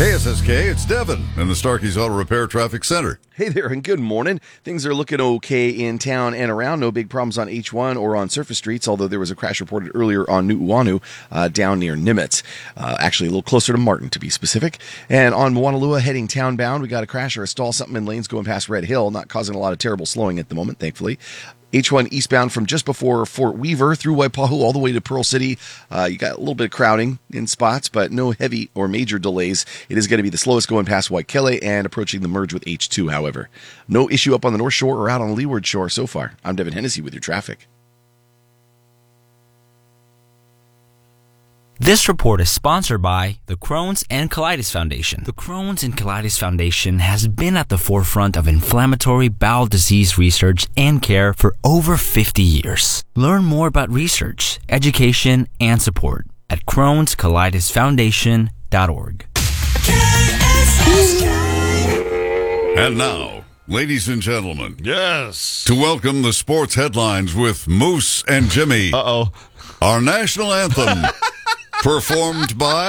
KSSK, it's Devin in the Starkey's Auto Repair Traffic Center. Hey there, and good morning. Things are looking okay in town and around. No big problems on H1 or on surface streets, although there was a crash reported earlier on Nu'uanu down near Nimitz. Actually, a little closer to Martin, to be specific. And on Moanalua, heading townbound, we got a crash or a stall, something in lanes going past Red Hill, not causing a lot of terrible slowing at the moment, thankfully. H1 eastbound from just before Fort Weaver through Waipahu all the way to Pearl City. You got a little bit of crowding in spots, but no heavy or major delays. It is going to be the slowest going past Waikele and approaching the merge with H2, however. No issue up on the North Shore or out on Leeward Shore so far. I'm Devin Hennessy with your traffic. This report is sponsored by the Crohn's and Colitis Foundation. The Crohn's and Colitis Foundation has been at the forefront of inflammatory bowel disease research and care for over 50 years. Learn more about research, education, and support at Crohn'sColitisFoundation.org. And now, ladies and gentlemen, Yes. to welcome the sports headlines with Moose and Jimmy, Uh-oh. our national anthem, performed by